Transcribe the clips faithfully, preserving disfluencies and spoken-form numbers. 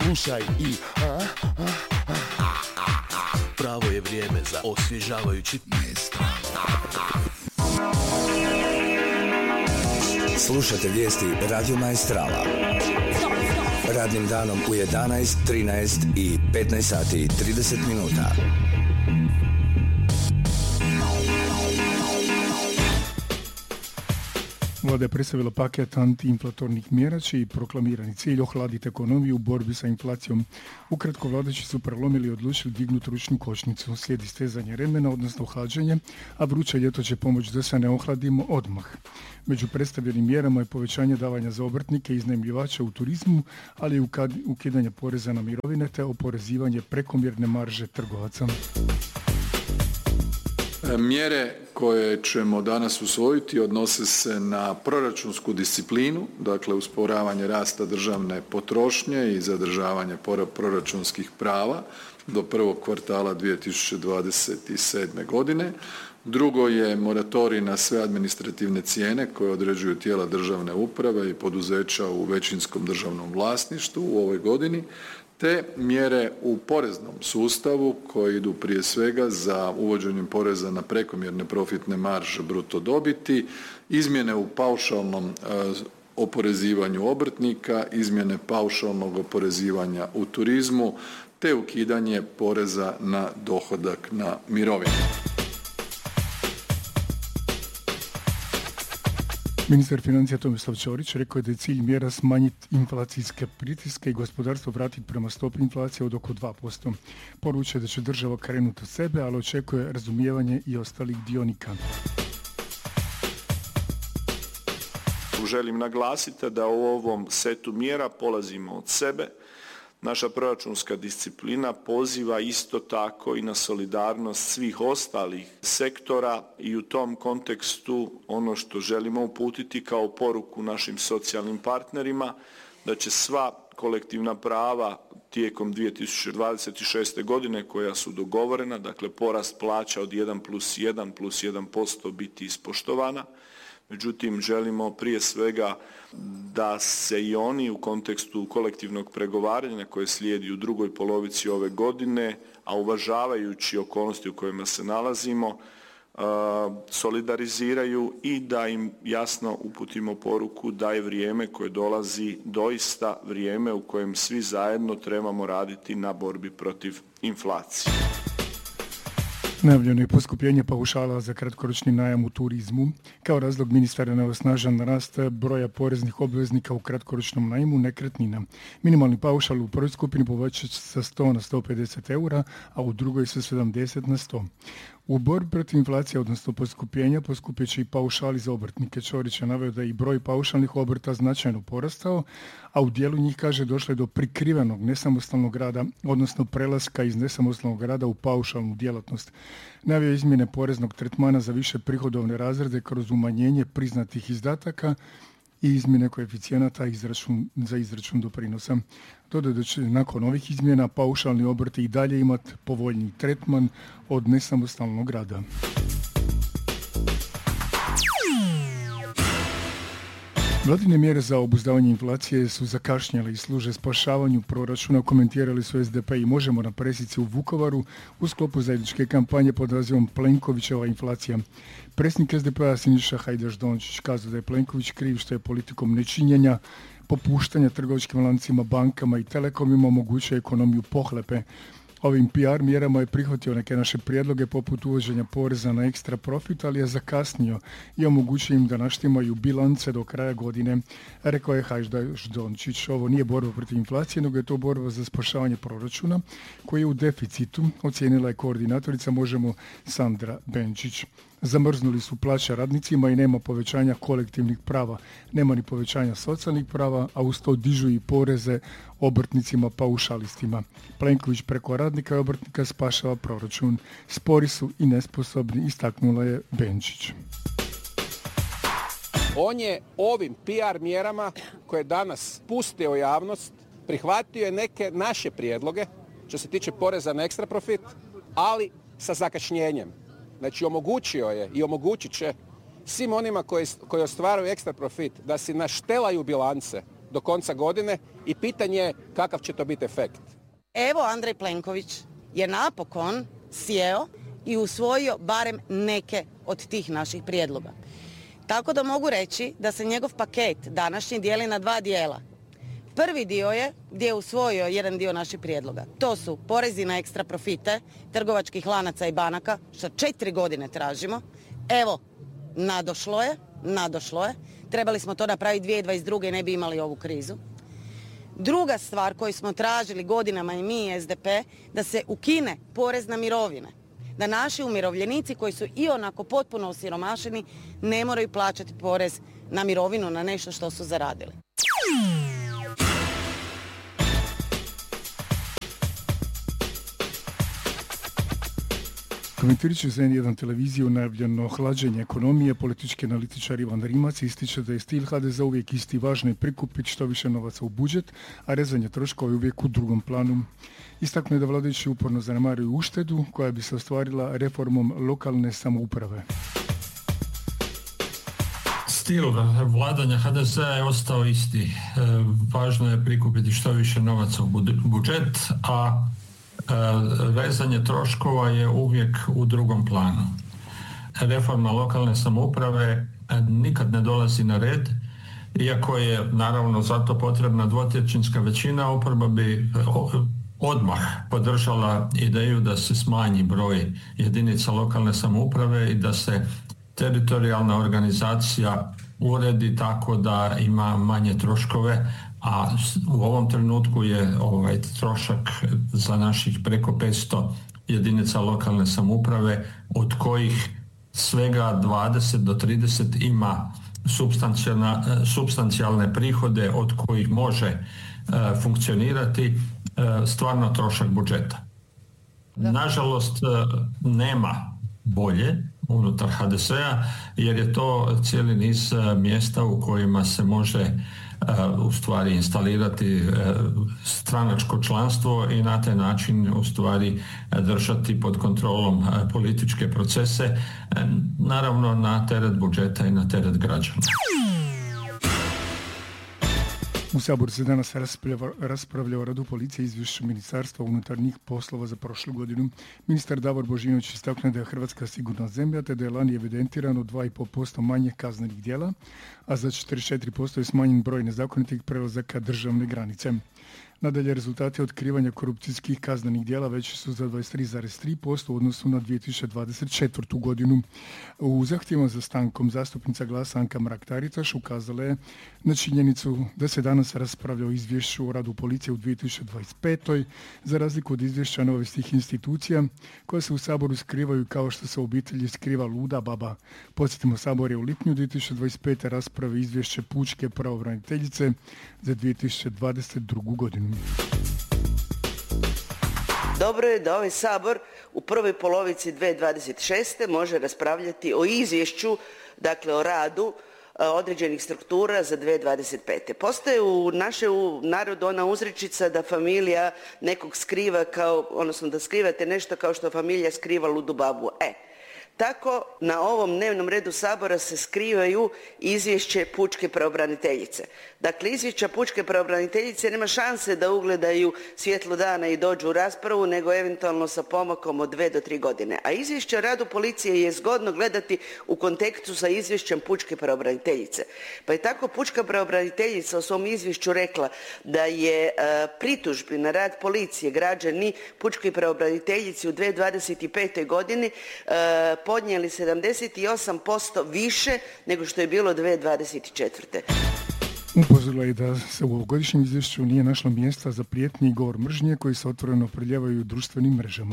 slušaj i a, a, a, a, a. Pravo je vrijeme za osvježavajući Maestral. Slušajte vijesti Radio Maestrala. Radnim danom u jedanaest, trinaest i petnaest sati i trideset minuta. Vlada je predstavila paket antiinflatornih mjera čiji proklamirani cilj ohladiti ekonomiju u borbi sa inflacijom. Ukratko, vladajući su prelomili i odlučili dignuti ručnu kočnicu. Slijedi stezanje remena, odnosno ohlađenje, a vruće ljeto će pomoći da se ne ohladimo odmah. Među predstavljenim mjerama je povećanje davanja za obrtnike i iznajmljivače u turizmu, ali i ukidanje poreza na mirovine te oporezivanje prekomjerne marže trgovaca. Mjere koje ćemo danas usvojiti odnose se na proračunsku disciplinu, dakle usporavanje rasta državne potrošnje i zadržavanje proračunskih prava do prvog kvartala dvije tisuće dvadeset sedme. godine. Drugo je moratorij na sve administrativne cijene koje određuju tijela državne uprave i poduzeća u većinskom državnom vlasništvu u ovoj godini, te mjere u poreznom sustavu koje idu prije svega za uvođenjem poreza na prekomjerne profitne marže bruto dobiti, izmjene u paušalnom oporezivanju obrtnika, izmjene paušalnog oporezivanja u turizmu, te ukidanje poreza na dohodak na mirovine. Ministar financija Tomislav Ćorić rekao je da je cilj mjera smanjiti inflacijske pritiske i gospodarstvo vratiti prema stopi inflacije od oko dva posto. Poručuje da će država krenuti od sebe, ali očekuje razumijevanje i ostalih dionika. Želim naglasiti da u ovom setu mjera polazimo od sebe. Naša proračunska disciplina poziva isto tako i na solidarnost svih ostalih sektora i u tom kontekstu ono što želimo uputiti kao poruku našim socijalnim partnerima da će sva kolektivna prava tijekom dvije tisuće dvadeset šeste. godine koja su dogovorena, dakle porast plaća od jedan plus jedan plus jedan posto biti ispoštovana. Međutim, želimo prije svega da se i oni u kontekstu kolektivnog pregovaranja koje slijedi u drugoj polovici ove godine, a uvažavajući okolnosti u kojima se nalazimo, solidariziraju i da im jasno uputimo poruku da je vrijeme koje dolazi doista vrijeme u kojem svi zajedno trebamo raditi na borbi protiv inflacije. Najavljeno je poskupljenje paušala za kratkoročni najam u turizmu. Kao razlog ministara naveo snažan rast broja poreznih obveznika u kratkoročnom najmu nekretnina. Minimalni paušal u prvoj skupini povećat će sa sto na sto pedeset eura, a u drugoj sa sedamdeset na sto. U borbi protiv inflacije, odnosno poskupljenja, poskupjet će i paušali za obrtnike. Ćorić je naveo da je i broj paušalnih obrta značajno porastao, a u dijelu njih, kaže, došlo je do prikrivenog nesamostalnog rada, odnosno prelaska iz nesamostalnog rada u paušalnu djelatnost. Naveo izmjene poreznog tretmana za više prihodovne razrede kroz umanjenje priznatih izdataka i izmjene koeficijenata izračun, za izračun doprinosa. Dodao da će nakon ovih izmjena paušalni obrti i dalje imati povoljniji tretman od nesamostalnog rada. Vladine mjere za obuzdavanje inflacije su zakašnjele i služe spašavanju proračuna, komentirali su es de pe i Možemo na presici u Vukovaru u sklopu zajedničke kampanje pod nazivom Plenkovićeva inflacija. Predsjednik es de pe-a Siniša Hajdaš Dončić kazao da je Plenković kriv što je politikom nečinjenja, popuštanja trgovačkim lancima, bankama i telekomima omogućuje ekonomiju pohlepe. Ovim pe er mjerama je prihvatio neke naše prijedloge poput uvođenja poreza na ekstra profit, ali je zakasnio i omogućio im da naštimaju bilance do kraja godine, rekao je Hajdaš Dončić. Ovo nije borba protiv inflacije, nego je to borba za spašavanje proračuna koji je u deficitu, ocijenila je koordinatorica Možemo Sandra Benčić. Zamrznuli su plaće radnicima i nema povećanja kolektivnih prava, nema ni povećanja socijalnih prava, a uz to dižu i poreze obrtnicima paušalistima. Plenković preko radnika i obrtnika spašava proračun. Spori su i nesposobni, istaknula je Benčić. On je ovim pe er mjerama koje danas pustio javnost, prihvatio je neke naše prijedloge što se tiče poreza na ekstra profit, ali sa zakašnjenjem. Znači omogućio je i omogućit će svim onima koji, koji ostvaruju ekstra profit da si naštelaju bilance do konca godine i pitanje je kakav će to biti efekt. Evo Andrej Plenković je napokon sjeo i usvojio barem neke od tih naših prijedloga. Tako da mogu reći da se njegov paket današnji dijeli na dva dijela. Prvi dio je gdje je usvojio jedan dio naših prijedloga. To su porezi na ekstra profite trgovačkih lanaca i banaka, što četiri godine tražimo. Evo, nadošlo je, nadošlo je. Trebali smo to napraviti dvije tisuće dvadeset druge i ne bi imali ovu krizu. Druga stvar koju smo tražili godinama i mi i S D P, da se ukine porez na mirovine. Da naši umirovljenici koji su ionako potpuno osiromašeni ne moraju plaćati porez na mirovinu, na nešto što su zaradili. Komentirajući za N jedan televiziju najavljeno hlađenje ekonomije, politički analitičar Ivan Rimac ističe da je stil H D Z uvijek isti, važno je prikupiti što više novaca u budžet, a rezanje troškova je uvijek u drugom planu. Istaknuo je da vladajući uporno zanemaruju uštedu koja bi se ostvarila reformom lokalne samouprave. Stil vladanja H D Z-a je ostao isti. Važno je prikupiti što više novaca u budžet, a rezanje troškova je uvijek u drugom planu. Reforma lokalne samouprave nikad ne dolazi na red, iako je naravno zato potrebna dvotrećinska većina, oporba bi odmah podržala ideju da se smanji broj jedinica lokalne samouprave i da se teritorijalna organizacija uredi tako da ima manje troškove, a u ovom trenutku je ovaj trošak za naših preko petsto jedinica lokalne samouprave, od kojih svega dvadeset do trideset ima supstancijalne prihode od kojih može e, funkcionirati e, stvarno trošak budžeta. Da. Nažalost, e, nema bolje unutar H D S-a jer je to cijeli niz e, mjesta u kojima se može u stvari instalirati stranačko članstvo i na taj način u stvari držati pod kontrolom političke procese, naravno na teret budžeta i na teret građana. U Saboru se danas raspravlja o radu policije i izvješću Ministarstva unutarnjih poslova za prošlu godinu. Ministar Davor Božinović istaknuo da je Hrvatska sigurna zemlja, te da je lani evidentirano dva i pol posto manje kaznenih djela, a za četrdeset četiri posto je smanjen broj nezakonitih prelazaka državne granice. Nadalje, rezultati otkrivanja korupcijskih kaznenih djela veći su za dvadeset tri zarez tri posto u odnosu na dvije tisuće dvadeset četvrtu. godinu. U zahtjevima za stankom zastupnica Glasa Anka Mrak-Taritaš ukazala je na činjenicu da se danas raspravlja o izvješću o radu policije u dvije tisuće dvadeset petoj. za razliku od izvješća neovisnih institucija koje se u Saboru skrivaju kao što se u obitelji skriva luda baba. Podsjetimo, Sabor je u lipnju dvije tisuće dvadeset pete raspravi izvješće pučke pravobraniteljice za dvije tisuće dvadeset drugu. godinu. Dobro je da ovaj Sabor u prvoj polovici dvije tisuće dvadeset šeste. može raspravljati o izvješću, dakle o radu određenih struktura za dvije tisuće dvadeset pete. Postoje u našem narodu ona uzrečica da familija nekog skriva kao, odnosno da skrivate nešto kao što familija skriva ludu babu. E, tako na ovom dnevnom redu Sabora se skrivaju izvješće pučke pravobraniteljice. Dakle, izvješća pučke pravobraniteljice nema šanse da ugledaju svjetlo dana i dođu u raspravu, nego eventualno sa pomakom od dve do tri godine. A izvješće o radu policije je zgodno gledati u kontekstu sa izvješćem pučke pravobraniteljice. Pa je tako pučka pravobraniteljica u svom izvješću rekla da je e, pritužbi na rad policije građani pučkoj pravobraniteljici u dvije tisuće dvadeset petoj. godini e, podnijeli sedamdeset osam posto više nego što je bilo dvije tisuće dvadeset četvrte. Upozorila je da se u ovogodišnjem izvješću nije našlo mjesta za prijetnje i govor mržnje koji se otvoreno preljevaju u društvenim mrežama.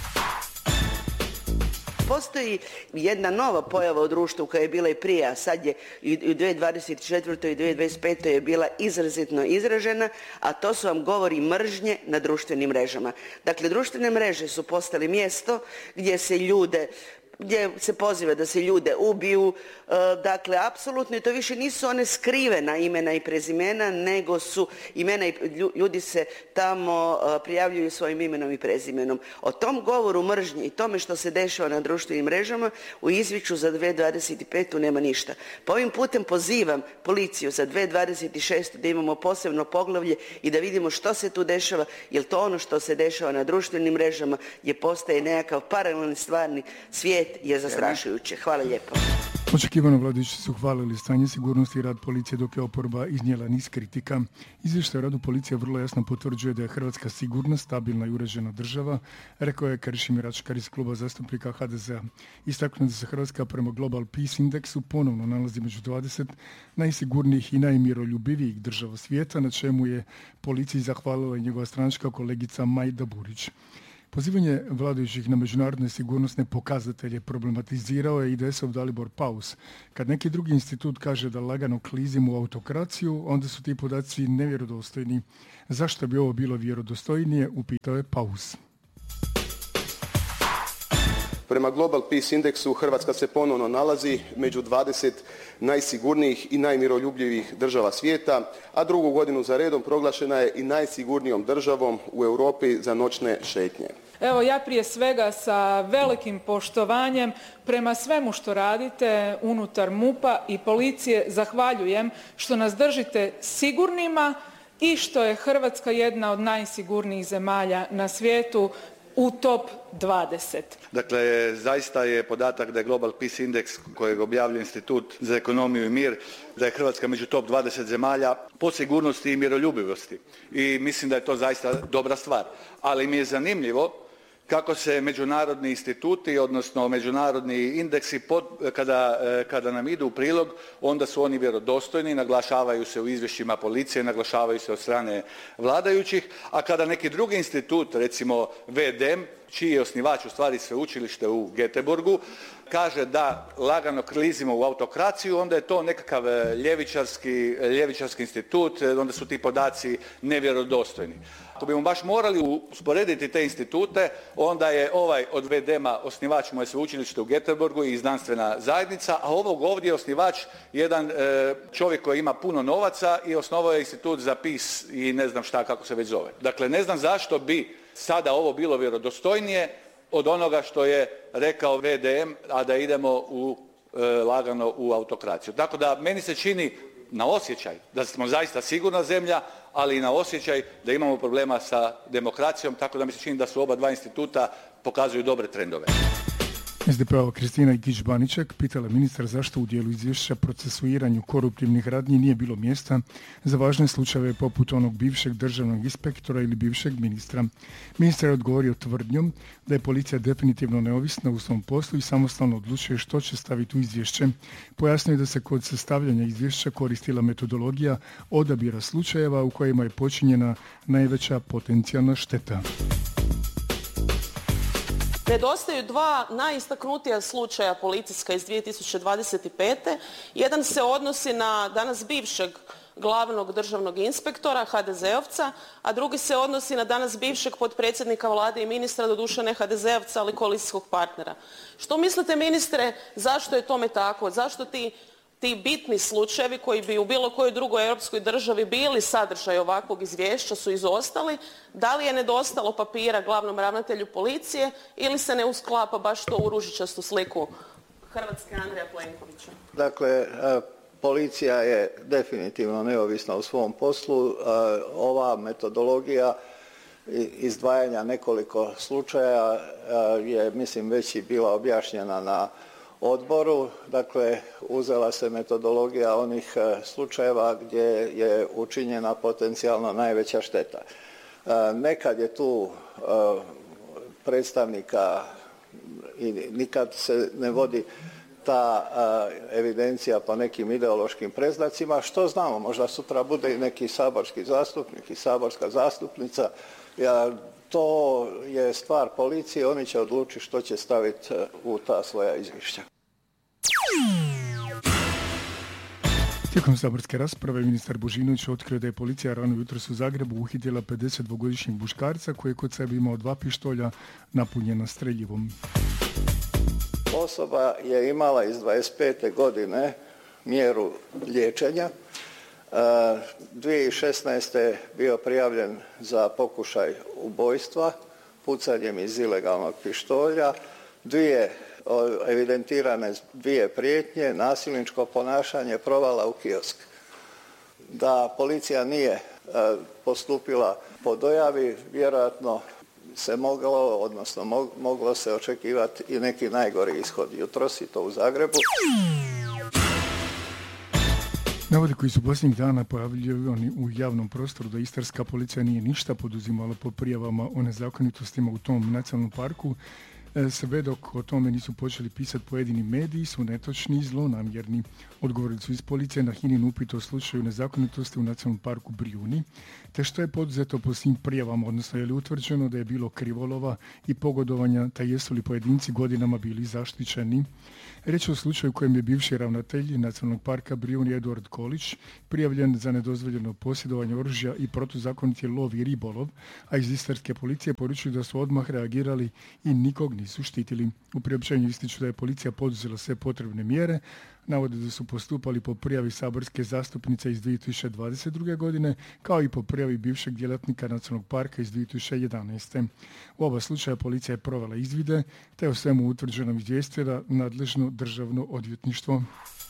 Postoji jedna nova pojava u društvu koja je bila i prije, a sad je i u dvije tisuće dvadeset četvrtoj i dvije tisuće dvadeset petoj. je bila izrazitno izražena, a to su vam govori mržnje na društvenim mrežama. Dakle, društvene mreže su postale mjesto gdje se ljude gdje se poziva da se ljude ubiju, dakle apsolutno i to više nisu one skrivena imena i prezimena, nego su imena i ljudi se tamo prijavljuju svojim imenom i prezimenom. O tom govoru mržnje i tome što se dešava na društvenim mrežama u izvješću za dvije tisuće dvadeset petu nema ništa. Pa ovim putem pozivam policiju za dvije tisuće dvadeset šestu da imamo posebno poglavlje i da vidimo što se tu dešava, jer to ono što se dešava na društvenim mrežama gdje postaje nekakav paralelni stvarni svijet je zastrašujuće. Hvala lijepo. Očekivano vladajući su hvalili stanje sigurnosti i rad policije dok je oporba iznijela niz kritika. Izvještaj o radu policije vrlo jasno potvrđuje da je Hrvatska sigurna, stabilna i uređena država, rekao je Krešimir Ačkar iz kluba zastupnika ha de zea. Istaknuo da se Hrvatska prema Global Peace indeksu ponovno nalazi među dvadeset najsigurnijih i najmiroljubivijih država svijeta, na čemu je policiji zahvalila i njegova stranačka kolegica Majda Burić. Pozivanje vladajućih na međunarodne sigurnosne pokazatelje problematizirao je i de es ov Dalibor Paus. Kad neki drugi institut kaže da lagano klizimo u autokraciju, onda su ti podaci nevjerodostojni. Zašto bi ovo bilo vjerodostojnije, upitao je Paus. Prema Global Peace indeksu Hrvatska se ponovno nalazi među dvadeset najsigurnijih i najmiroljubljivijih država svijeta, a drugu godinu za redom proglašena je i najsigurnijom državom u Europi za noćne šetnje. Evo, ja prije svega sa velikim poštovanjem prema svemu što radite unutar MUP-a i policije zahvaljujem što nas držite sigurnima i što je Hrvatska jedna od najsigurnijih zemalja na svijetu u top dvadeset. Dakle, zaista je podatak da je Global Peace indeks kojeg objavljuje Institut za ekonomiju i mir, da je Hrvatska među top dvadeset zemalja po sigurnosti i miroljubivosti. I mislim da je to zaista dobra stvar. Ali mi je zanimljivo kako se međunarodni instituti, odnosno međunarodni indeksi, pod, kada, kada nam idu u prilog, onda su oni vjerodostojni, naglašavaju se u izvješćima policije, naglašavaju se od strane vladajućih, a kada neki drugi institut, recimo ve de em, čiji je osnivač u stvari sveučilište u Göteborgu, kaže da lagano klizimo u autokraciju, onda je to nekakav ljevičarski, ljevičarski institut, onda su ti podaci nevjerodostojni. Ako bi mu baš morali usporediti te institute, onda je ovaj od ve de ema osnivač mu je sveučilište u Göteborgu i znanstvena zajednica, a ovog ovdje je osnivač jedan e, čovjek koji ima puno novaca i osnovao je institut za peace i ne znam šta kako se već zove. Dakle, ne znam zašto bi sada ovo bilo vjerodostojnije od onoga što je rekao ve de em, a da idemo u, e, lagano u autokraciju. Tako da meni se čini na osjećaj da smo zaista sigurna zemlja, ali i na osjećaj da imamo problema sa demokracijom, tako da mi se čini da su oba dva instituta pokazuju dobre trendove. es de pe-ova Kristina Ikić-Baniček pitala ministra zašto u dijelu izvješća procesuiranju koruptivnih radnji nije bilo mjesta za važne slučajeve poput onog bivšeg državnog inspektora ili bivšeg ministra. Ministar je odgovorio tvrdnjom da je policija definitivno neovisna u svom poslu i samostalno odlučuje što će staviti u izvješće. Pojasnio je da se kod sastavljanja izvješća koristila metodologija odabira slučajeva u kojima je počinjena najveća potencijalna šteta. Nedostaju dva najistaknutija slučaja policijska iz dvije tisuće dvadeset pete. Jedan se odnosi na danas bivšeg glavnog državnog inspektora, ha de zeovca, a drugi se odnosi na danas bivšeg potpredsjednika vlade i ministra, doduše ne ha de zeovca, ali koalicijskog partnera. Što mislite, ministre, zašto je tome tako? Zašto ti Ti bitni slučajevi koji bi u bilo kojoj drugoj europskoj državi bili sadržaj ovakvog izvješća su izostali? Da li je nedostalo papira glavnom ravnatelju policije ili se ne usklapa baš to u ružičastu sliku Hrvatske Andreja Plenkovića? Dakle, policija je definitivno neovisna u svom poslu. Ova metodologija izdvajanja nekoliko slučaja je, mislim, već i bila objašnjena na odboru. Dakle, uzela se metodologija onih slučajeva gdje je učinjena potencijalno najveća šteta. Nekad je tu predstavnika i nikad se ne vodi ta evidencija po nekim ideološkim predznacima. Što znamo, možda sutra bude i neki saborski zastupnik i saborska zastupnica. Ja, to je stvar policije, oni će odlučiti što će staviti u ta svoja izvješća. Tijekom saborske rasprave ministar Božinović otkrio da je policija rano jutros u Zagrebu uhitila pedesetdvogodišnjeg muškarca koji je kod sebe imao dva pištolja napunjena streljivom. Osoba je imala iz dvadeset pete godine mjeru liječenja. dvije tisuće šesnaeste bio prijavljen za pokušaj ubojstva pucanjem iz ilegalnog pištolja, dvije evidentirane dvije prijetnje, nasilničko ponašanje, provala u kiosk. Da policija nije postupila po dojavi, vjerojatno se moglo, odnosno moglo se očekivati i neki najgori ishod. Jutros i to u Zagrebu. Navode koji su posljednjih dana pojavljivani u javnom prostoru da istarska policija nije ništa poduzimala po prijavama o nezakonitostima u tom nacionalnom parku, sve dok o tome nisu počeli pisati pojedini mediji, su netočni i zlonamjerni. Odgovorili su iz policije na Hinin upit o slučaju nezakonitosti u nacionalnom parku Brijuni, te što je poduzeto po svim prijavama, odnosno je li utvrđeno da je bilo krivolova i pogodovanja, te jesu li pojedinci godinama bili zaštićeni. Riječ je o slučaju kojem je bivši ravnatelj nacionalnog parka Brijuni Eduard Kolić prijavljen za nedozvoljeno posjedovanje oružja i protuzakoniti lov i ribolov, a iz istarske policije poručuju da su odmah reagirali i nikog nisu štitili. U priopćenju ističu da je policija poduzela sve potrebne mjere, navode da su postupali po prijavi saborske zastupnice iz dvije tisuće dvadeset druge. godine, kao i po prijavi bivšeg djelatnika nacionalnog parka iz dvije tisuće jedanaeste. U oba slučaja policija je provela izvide, te o svemu utvrđenom izvijestila nadležno državno odvjetništvo.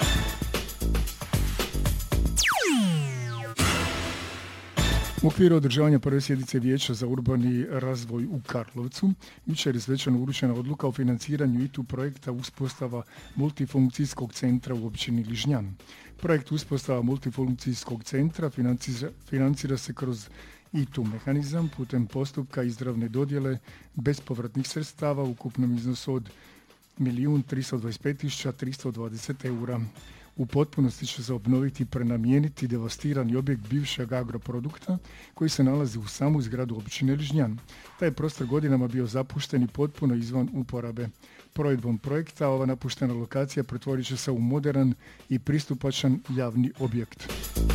U okviru održavanja prve sjednice Vijeća za urbani razvoj u Karlovcu, jučer je svečano uručena odluka o financiranju I T U projekta uspostava multifunkcijskog centra u općini Ližnjan. Projekt uspostava multifunkcijskog centra financira, financira se kroz I T U mehanizam putem postupka izravne dodjele bespovratnih sredstava u ukupnom iznosu od milijun tristo dvadeset pet tisuća tristo dvadeset eura. U potpunosti će se obnoviti i prenamijeniti devastirani objekt bivšeg agroprodukta koji se nalazi u samu zgradu općine Ližnjan. Taj je prostor godinama bio zapušten i potpuno izvan uporabe. Provedbom projekta ova napuštena lokacija pretvorit će se u moderan i pristupačan javni objekt.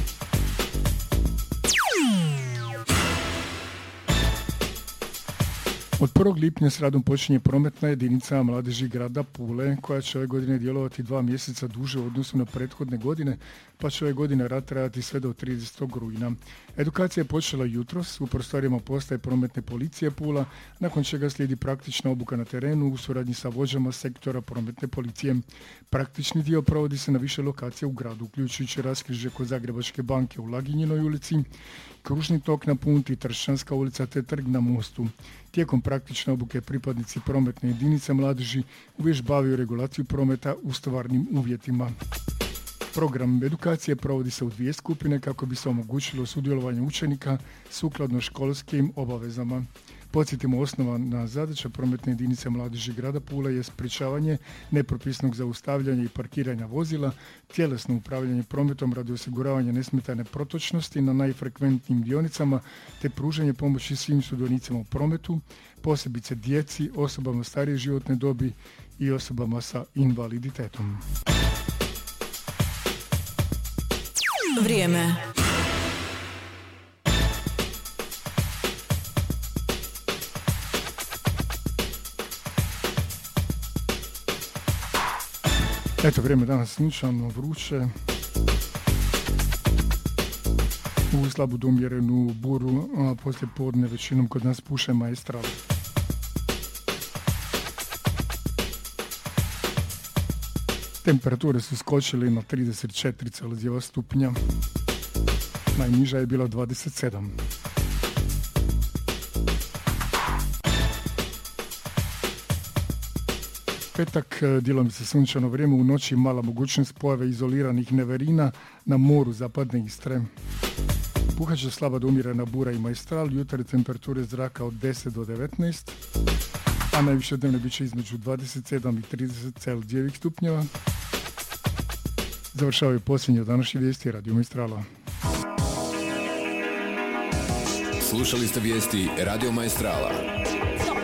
Od prvog lipnja s radom počinje prometna jedinica mladeži grada Pule, koja će ove godine djelovati dva mjeseca duže u odnosu na prethodne godine, pa će ove godine rad trajati sve do tridesetog rujna. Edukacija je počela jutros u prostorijama postaje prometne policije Pula, nakon čega slijedi praktična obuka na terenu u suradnji sa vođama sektora prometne policije. Praktični dio provodi se na više lokacija u gradu, uključujući raskrižje kod Zagrebačke banke u Laginjinoj ulici, Kružni tok na Punti, Tršćanska ulica te Trg na Mostu. Tijekom praktične obuke pripadnici prometne jedinice mladeži uvježbavaju regulaciju prometa u stvarnim uvjetima. Program edukacije provodi se u dvije skupine kako bi se omogućilo sudjelovanje učenika sukladno školskim obavezama. Podsjetimo, osnovna zadaća prometne jedinice mladeži grada Pule je sprječavanje nepropisnog zaustavljanja i parkiranja vozila, tjelesno upravljanje prometom radi osiguravanja nesmetane protočnosti na najfrekventnijim dionicama te pružanje pomoći svim sudionicima u prometu, posebice djeci, osobama starije životne dobi i osobama sa invaliditetom. Vrijeme. Eto, vrijeme danas sunčano, vruće. U slabu do umjerenu buru, a poslije podne većinom kod nas puše Maestral. Temperature su skočile na trideset četiri Celzijeva stupnja. Najniža je bila dvadeset sedam. Petak, djelomice sunčano vrijeme, u noći mala mogućnost pojave izoliranih neverina na moru zapadne Istre. Puhaće slaba do umjerena bura i Maestral, jutarnje temperature zraka od deset do devetnaest, a najviše dnevne bit će između dvadeset sedam i trideset Celzijevih stupnjeva. Završavaju posljednje današnje vijesti Radio Maestrala. Slušali ste vijesti Radio Maestrala.